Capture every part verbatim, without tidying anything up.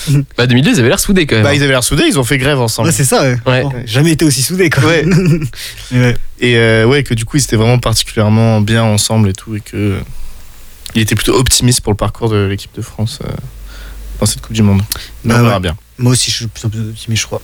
Bah deux mille deux, ils avaient l'air soudés quand même. Bah ils avaient l'air soudés, ils ont fait grève ensemble. Ouais, c'est ça, ouais. Ouais. Bon, jamais été aussi soudés, quoi. Ouais. ouais. Et euh, ouais, que du coup, ils étaient vraiment particulièrement bien ensemble et tout, et que euh, il était plutôt optimiste pour le parcours de l'équipe de France euh, dans cette Coupe du Monde. Mais Bah on verra ouais. bien. Moi aussi, je suis plus optimiste, je crois.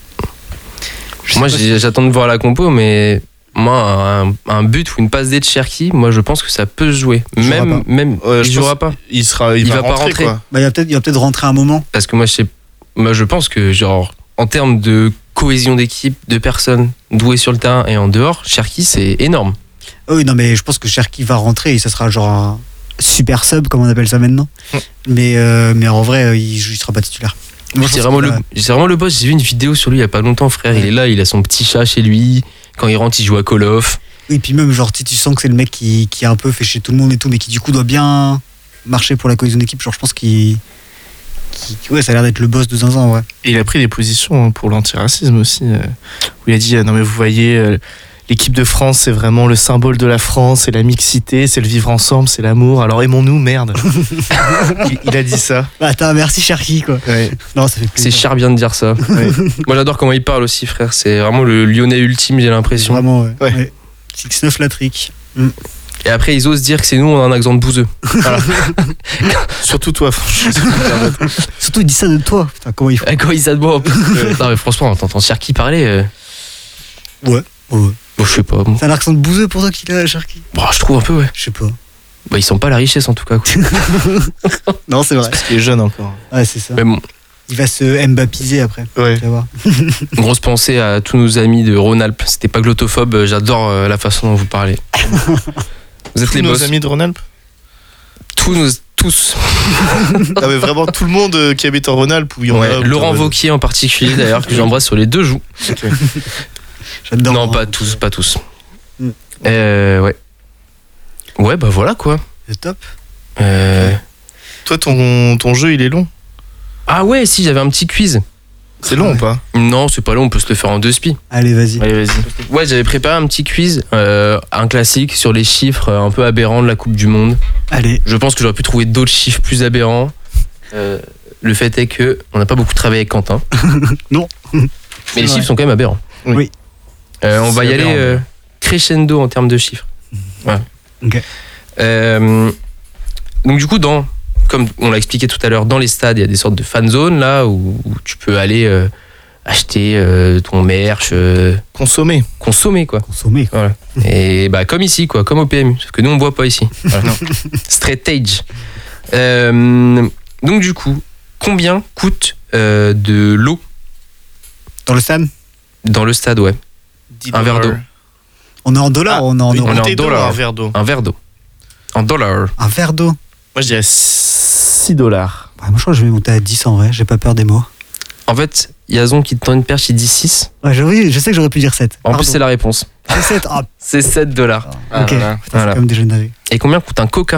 Je Moi sais pas j'ai- j'attends de voir la compo, mais moi un, un but ou une passe D de Cherki, moi je pense que ça peut se jouer. Il jouera Même, pas. même Ouais, il je jouera pense- pas. Il sera, il, Il va, va pas rentrer, rentrer. quoi. si- Bah, il va peut-être, il va peut-être rentrer un moment. Parce que moi je sais, moi je pense que genre en termes de cohésion d'équipe, de personnes douées sur le terrain et en dehors, Cherki c'est énorme. Oh oui, non, mais je pense que Cherki va rentrer et ça sera genre un super sub, comme on appelle ça maintenant. Mm. Mais, euh, mais en vrai, euh, il, il sera pas titulaire. Moi, je C'est pense vraiment, qu'il le, va- c'est vraiment le boss. J'ai vu une vidéo sur lui il y a pas longtemps, frère. Il Ouais. est là, il a son petit chat chez lui. Quand il rentre, il joue à Call of. Et puis même, genre, tu sais, tu sens que c'est le mec qui, qui a un peu fait chez tout le monde et tout, mais qui du coup doit bien marcher pour la cohésion d'équipe. Genre, je pense qu'il. qu'il- Ouais, ça a l'air d'être le boss de Zinzin, ouais. Et il a pris des positions pour l'antiracisme aussi, euh, où il a dit euh, non mais vous voyez, euh, l'équipe de France c'est vraiment le symbole de la France, c'est la mixité, c'est le vivre ensemble, c'est l'amour. Alors aimons-nous, merde. il, il a dit ça. Bah, attends, merci Cherki, quoi. Ouais. Non, ça fait C'est plaisir. cher bien de dire ça. Ouais. Moi j'adore comment il parle aussi, frère. C'est vraiment le Lyonnais ultime, j'ai l'impression. Vraiment, ouais. Ouais. ouais. six neuf la trick. Et après, ils osent dire que c'est nous, on a un accent de bouseux. Voilà. Surtout toi, franchement. Surtout, il dit ça de toi. Putain, comment il faut. Quand ils s'admettent. Non, mais franchement, t'entends Cherki parler. euh, Ouais. ouais. Bon, je sais pas. Bon. C'est un accent de bouseux pour toi qu'il a, Cherki. Bon, je trouve un peu, ouais. Je sais pas. Bah, ils sont pas la richesse en tout cas. Quoi. Non, c'est vrai. Parce qu'il est jeune encore. Ouais, c'est ça. Mais bon, Il va se Mbappiser après. Ouais. Tu vas voir. une grosse pensée à tous nos amis de Rhône-Alpes. C'était pas glottophobe, j'adore euh, la façon dont vous parlez. Vous êtes Tous les nos boss. amis de Rhône-Alpes. Tous nos, tous. Ah mais vraiment tout le monde euh, qui habite en Rhône-Alpes où il y en Ouais, a. où Laurent t'as- Wauquiez en particulier d'ailleurs, que j'embrasse sur les deux joues. Ok. J'adore. Non, hein. pas tous, pas tous. Mm. Euh, ouais. Ouais, bah voilà quoi. C'est top. Euh, Toi ton, ton jeu il est long. Ah ouais, si, j'avais un petit quiz. C'est long ou pas? Non, c'est pas long, on peut se le faire en deux spi. Allez, vas-y. Allez vas-y. Ouais, j'avais préparé un petit quiz, euh, un classique sur les chiffres euh, un peu aberrants de la Coupe du Monde. Allez. Je pense que j'aurais pu trouver d'autres chiffres plus aberrants. Euh, le fait est que on n'a pas beaucoup travaillé avec Quentin. Non. Mais les vrai. chiffres sont quand même aberrants. Oui. Oui. Euh, on va C'est y aller aberrant. euh, crescendo en termes de chiffres. Ouais. Ok. Euh, donc du coup, dans, comme on l'a expliqué tout à l'heure, dans les stades, il y a des sortes de fan zones là où, où tu peux aller euh, acheter euh, ton merch, euh, Consommer. consommer quoi. Consommer. quoi. Voilà. Et bah comme ici quoi, comme au P M U, sauf que nous on boit pas ici. Voilà. Straight edge. Euh, donc du coup, combien coûte euh, de l'eau Dans le stade, dans le stade, ouais, Un verre d'eau. on est en dollars Ah, ou on est en Une euros on est en bouteille d'eau ou dollars. un verre d'eau? un verre d'eau en dollars. Un verre d'eau. Moi je dirais six dollars. Ouais, moi, je crois que je vais monter à dix en vrai. J'ai pas peur des mots. En fait, Yazon qui te tend une perche, il dit six. Ouais, je, oui, je sais que j'aurais pu dire sept. En plus, c'est la réponse. C'est sept. Ah, C'est sept dollars. Ah, ok. voilà. Putain, Voilà. c'est comme dégénéré. Et combien coûte un coca?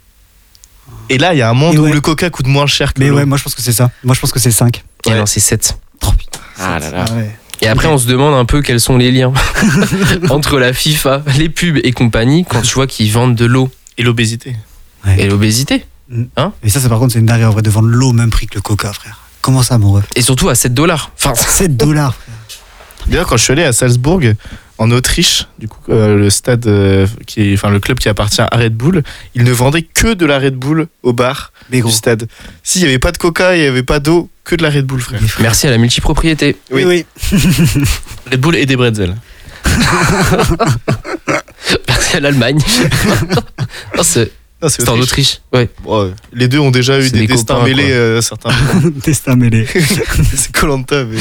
Et là il y a un monde Et où ouais. le coca coûte moins cher que Mais l'eau. ouais, moi, je pense que c'est ça. Moi, je pense que c'est cinq. Et Ouais. non, c'est sept. Oh putain. Ah là là. Ah ouais. Et après, Ok. on se demande un peu quels sont les liens entre la FIFA, les pubs et compagnie quand tu vois qu'ils vendent de l'eau Et l'obésité. et l'obésité. Mais ça, c'est par contre, c'est une dinguerie en vrai de vendre l'eau au même prix que le coca, frère. Comment ça, mon ref? Et surtout à sept dollars. Enfin, sept dollars, frère. D'ailleurs, quand je suis allé à Salzbourg, en Autriche, du coup, euh, le stade, euh, qui est, enfin le club qui appartient à Red Bull, ils ne vendaient que de la Red Bull au bar Mais gros. du stade. S'il n'y avait pas de coca, il n'y avait pas d'eau, que de la Red Bull, frère. merci à la multipropriété. Oui. Oui, oui. Red Bull et des bretzels. Merci à l'Allemagne. Non, c'est Non, c'est c'est en Autriche. Autriche. Ouais. Bon, euh, les deux ont déjà eu C'est des, des destins copains, mêlés, quoi. euh, certains. Destin mêlé. C'est Koh-Lanta, mais...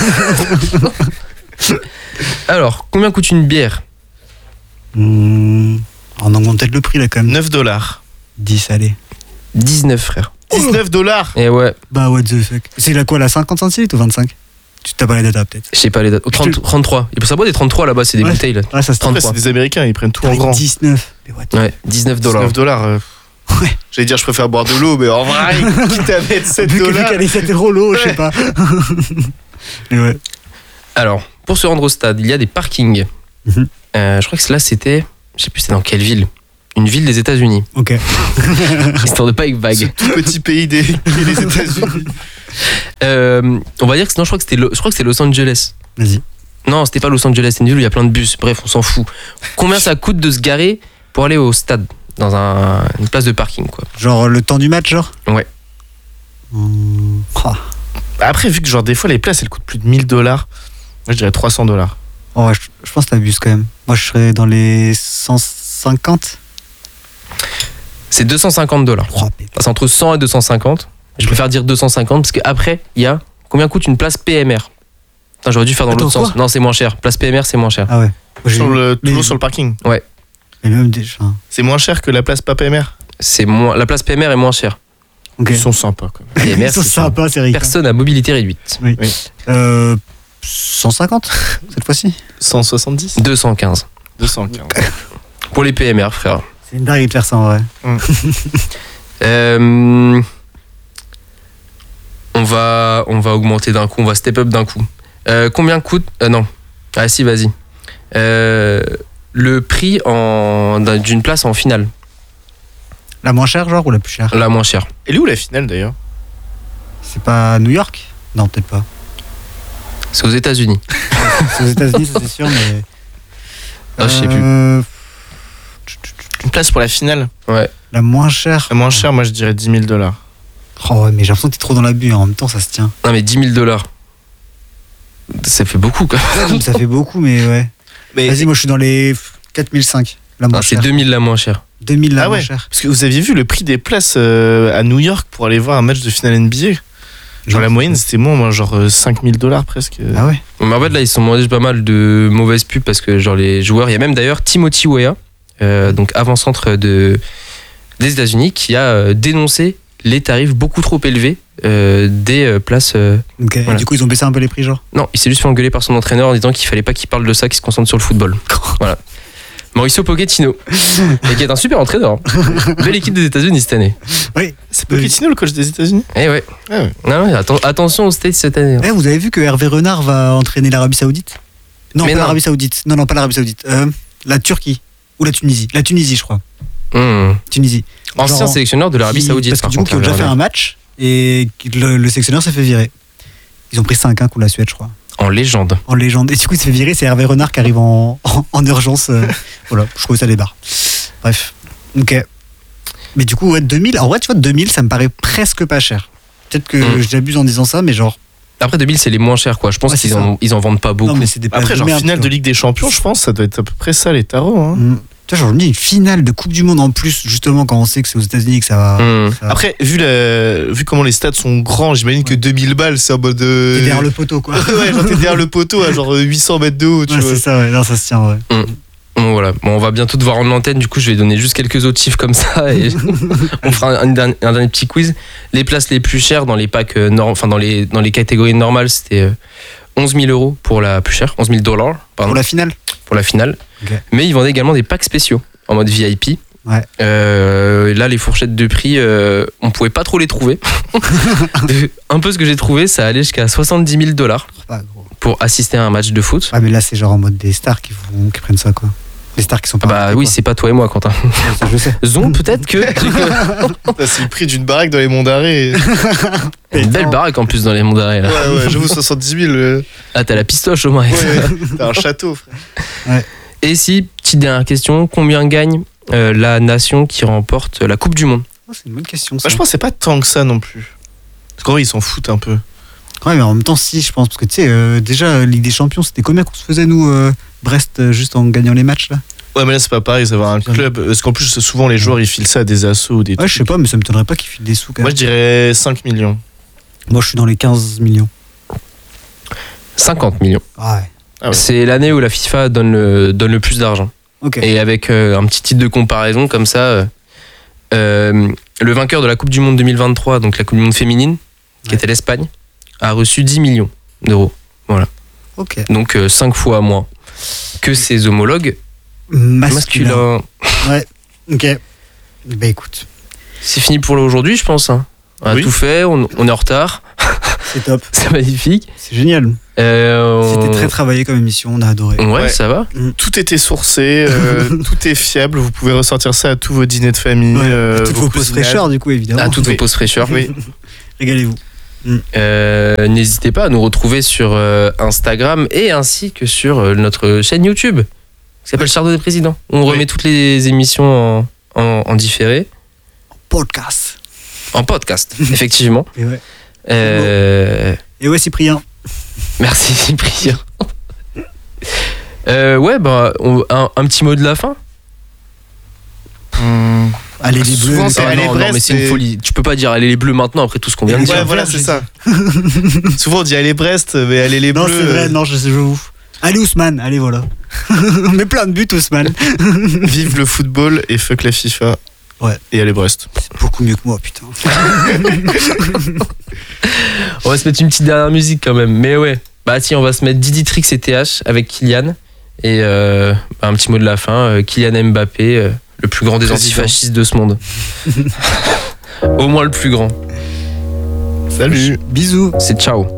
Alors, combien coûte une bière? Mmh. On augmente peut-être le prix là quand même. neuf dollars. dix, allez. dix-neuf, frère. dix-neuf dollars. Et ouais, Bah, what the fuck. C'est la quoi, la cinquante centilitres ou vingt-cinq? Tu t'as pas la data peut-être. je sais pas les dates. Oh, trente, trente-trois. Il peut savoir des trente-trois là-bas, c'est des Ouais. bouteilles là. Ouais, ça se Après, trente-trois. c'est des Américains, ils prennent tout en grand. dix-neuf. Mais what the Ouais, dix-neuf dollars. dix-neuf dollars. euh, Ouais. J'allais dire, je préfère boire de l'eau, mais en vrai, quitte à mettre sept Vu que- vu dollars. qu'elle est sept euros l'eau, je sais Ouais. pas. Mais ouais. Alors, pour se rendre au stade, il y a des parkings. Mhm. Euh, je crois que là, c'était. Je sais plus, c'était dans quelle ville. Une ville des États-Unis. Ok. Histoire de pas être Ce vague. tout petit pays des, qui est les États-Unis. Euh, on va dire que non, je crois que c'était, Lo- je crois que c'était Los Angeles. Vas-y. Non, c'était pas Los Angeles, c'est une ville où il y a plein de bus. Bref, on s'en fout. Combien ça coûte de se garer pour aller au stade dans un, une place de parking, quoi. Genre le temps du match, genre Ouais. Hum, ah. Après, vu que genre des fois les places elles coûtent plus de mille dollars, moi je dirais trois cents dollars. Oh, ouais, je, je pense que t'abuses quand même. Moi, je serais dans les cent cinquante. C'est deux cent cinquante dollars. Oh, pétard. C'est entre cent et deux cent cinquante. Je préfère dire deux cent cinquante parce qu'après, il y a combien coûte une place P M R. Putain, j'aurais dû faire dans Attends, l'autre sens. quoi Non, c'est moins cher. Place P M R, c'est moins cher. Ah ouais. Moi, j'ai- Sur le, mais- toujours sur le parking. mais même des. enfin, C'est moins cher que la place P M R. C'est moins, la place P M R est moins chère. Ok. Ils sont sympas quand même. P M R, Ils sont c'est sympas, c'est rigolo. personne à mobilité réduite. Euh, cent cinquante cette fois-ci. cent soixante-dix deux cent quinze. deux cent quinze. Pour les P M R, frère. C'est une dinguerie de faire ça en vrai. Euh, on, va, on va augmenter d'un coup, on va step up d'un coup. Euh, combien coûte. Euh, non. Ah si, vas-y. Euh, le prix en, d'un- d'une place en finale, La moins chère, genre, ou la plus chère la moins chère. Elle est où la finale d'ailleurs? C'est pas New York? Non, peut-être pas. C'est aux États-Unis. C'est aux États-Unis, ça c'est sûr, mais. Ah, je sais plus. Euh, Une place pour la finale. Ouais. La moins chère. La moins chère, moi je dirais dix mille dollars. Oh ouais, mais j'ai l'impression que t'es trop dans l'abus, hein. En même temps, ça se tient. Non, mais dix mille dollars. Ça fait beaucoup, quoi. Ça fait beaucoup, mais ouais. Mais Vas-y, moi je suis dans les quatre mille cinq. La moins Non, c'est chère. deux mille la moins chère. deux mille la Ah moins ouais. chère. Parce que vous aviez vu le prix des places euh, à New York pour aller voir un match de finale N B A. Genre la moyenne c'était moins, moi, genre euh, cinq mille dollars presque. Ah ouais. Mais en fait, là, ils se sont mangés pas mal de mauvaises pubs parce que, genre, les joueurs. Il y a même d'ailleurs Timothy Weah, euh, donc avant-centre de, des États-Unis, qui a euh, dénoncé les tarifs beaucoup trop élevés euh, des euh, places. euh, Ok. Et Voilà. du coup, ils ont baissé un peu les prix, genre. Non, il s'est juste fait engueuler par son entraîneur en disant qu'il fallait pas qu'il parle de ça, qu'il se concentre sur le football. Voilà. Mauricio Pochettino, et qui est un super entraîneur. hein. Belle équipe des États-Unis cette année. Oui. C'est Pochettino le coach des États-Unis? Eh ouais. Ah ouais. Non, non, atten- attention aux States cette année. hein. Eh, vous avez vu que Hervé Renard va entraîner l'Arabie Saoudite? Non, Mais pas non. l'Arabie Saoudite. Non, non, pas l'Arabie Saoudite. Euh, la Turquie. Ou la Tunisie. La Tunisie, je crois. Mmh. Tunisie. Ancien Genre, sélectionneur de l'Arabie qui- Saoudite. Parce que par du coup, contre, qui ont déjà Hervé fait un Renard. match et le, le sélectionneur s'est fait virer. Ils ont pris cinq un contre la Suède, je crois. En légende. En légende. Et du coup, il s'est fait virer. C'est Hervé Renard qui arrive en, en, en urgence. euh, voilà, je trouve ça débarre. Bref. Ok. Mais du coup, ouais, deux mille. En vrai, tu vois, deux mille, ça me paraît presque pas cher. Peut-être que Mm. j'abuse en disant ça, mais genre. Après deux mille, c'est les moins chers, quoi. Je pense Ouais, c'est qu'ils en, ils en vendent pas beaucoup. Non, mais c'est des places Après, de genre merde, finale tu de vois. Ligue des Champions, je pense, ça doit être à peu près ça les tarots. Hein. Mm. Tu vois, genre, je me dis une finale de Coupe du Monde en plus, justement, quand on sait que c'est aux États-Unis et que ça va. Mmh. ça va- Après, vu, la... vu comment les stades sont grands, j'imagine que Ouais. deux mille balles, c'est en mode. T'es Euh... derrière le poteau, quoi. ouais, genre t'es derrière le poteau à genre huit cents mètres de haut, tu Ouais, vois. c'est ça, ouais. Non, ça se tient, ouais. Bon, voilà. Bon, on va bientôt devoir rendre l'antenne. Du coup, je vais donner juste quelques autres chiffres comme ça et on fera un, un dernier, un dernier petit quiz. Les places les plus chères dans les packs, euh, nor- enfin dans les dans les catégories normales, c'était euh, onze mille euros pour la plus chère, onze mille dollars, pardon, Pour la finale. pour la finale. Ok. Mais ils vendaient également des packs spéciaux en mode V I P. Ouais. Euh, là, les fourchettes de prix, euh, on pouvait pas trop les trouver. Un peu ce que j'ai trouvé, ça allait jusqu'à soixante-dix mille dollars Ah, gros. pour assister à un match de foot. Ah, mais là, c'est genre en mode des stars qui, font, qui prennent ça, quoi. Les stars qui sont pas. Bah invitées, oui, quoi. c'est pas toi et moi, Quentin. Ça, je sais. Zon, peut-être que. Putain, c'est le prix d'une baraque dans les monts d'arrêt. Une belle baraque en plus dans les monts d'arrêt là. Ouais, ouais, j'avoue, soixante-dix mille. euh, Ah, t'as la pistoche au moins. Ouais, t'as un château, frère. Et si, petite dernière question, combien gagne euh, la nation qui remporte la Coupe du Monde? Oh, c'est une bonne question. Bah, Ça. je pense que c'est pas tant que ça non plus. Parce qu'en vrai, ils s'en foutent un peu. Ouais, mais en même temps, si, je pense. Parce que tu sais, euh, déjà, euh, Ligue des Champions, c'était combien qu'on se faisait, nous, euh, Brest, euh, juste en gagnant les matchs, là? Ouais, mais là, c'est pas pareil, ça va un club. Parce qu'en plus, souvent, les joueurs, ils filent ça à des assos ou des Ouais, trucs. je sais pas, mais ça me m'étonnerait pas qu'ils filent des sous, quand Moi, même. je dirais cinq millions. Moi, je suis dans les quinze millions. cinquante millions. Ah ouais. Ah ouais. C'est l'année où la FIFA donne le, donne le plus d'argent. Ok. Et avec euh, un petit titre de comparaison comme ça, euh, euh, le vainqueur de la Coupe du Monde deux mille vingt-trois, donc la Coupe du Monde féminine, qui Ouais. était l'Espagne, a reçu dix millions d'euros. Ok. Donc cinq fois moins que ses homologues Masculin. masculins. Ok. Bah écoute, C'est fini pour aujourd'hui, je pense. hein. On a Oui. tout fait, on, on est en retard. c'est top. C'est magnifique. C'est génial. Euh, on- C'était très travaillé comme émission, on a adoré. Ouais, Ouais. ça va. Tout était sourcé, euh, tout est fiable. Vous pouvez ressortir ça à tous vos dîners de famille. Ouais. euh, Toutes vos pauses cousinades. fraîcheurs, du coup, évidemment. À toutes Oui. vos pauses fraîcheurs. Oui. Régalez-vous. Mm. Euh, n'hésitez pas à nous retrouver sur euh, Instagram et ainsi que sur euh, notre chaîne YouTube qui s'appelle Chardonnay des Présidents. On Oui. remet toutes les émissions en, en, en différé, Podcast. en podcast, effectivement. Et ouais. Euh, Et ouais, Cyprien. merci Cyprien. euh, ouais, bah, on- un, un petit mot de la fin. Hum. Allez, les bleus. Souvent, les c'est Ah, allez, non, non, Brest, mais c'est une et- folie. Tu peux pas dire allez les bleus maintenant après tout ce qu'on vient de Ouais, dire. Ouais, voilà, vert, c'est j'ai ça. Souvent on dit allez Brest, mais allez les Non, bleus. c'est vrai, euh, non, je sais, je vous. Allez, Ousmane, allez, voilà. Mais plein de buts, Ousmane. Vive le football et fuck la FIFA. Ouais. Et allez Brest. C'est beaucoup mieux que moi, putain. On va se mettre une petite dernière musique quand même. Mais ouais, bah si, on va se mettre Didi Trix et T H avec Kylian. Et euh, bah, un petit mot de la fin, euh, Kylian Mbappé, euh, le plus grand des Président. antifascistes de ce monde. Au moins le plus grand. Salut. Bisous. C'est ciao.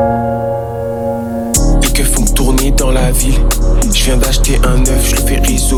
Et que font tourner dans la ville. Je viens d'acheter un œuf, je le fais risotto.